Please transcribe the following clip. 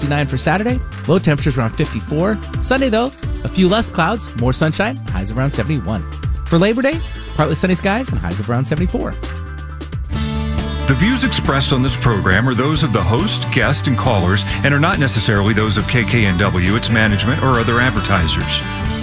69 for Saturday. Low temperatures around 54. Sunday, though, a few less clouds, more sunshine, highs of around 71. For Labor Day, partly sunny skies and highs of around 74. The views expressed on this program are those of the host, guest, and callers and are not necessarily those of KKNW, its management, or other advertisers.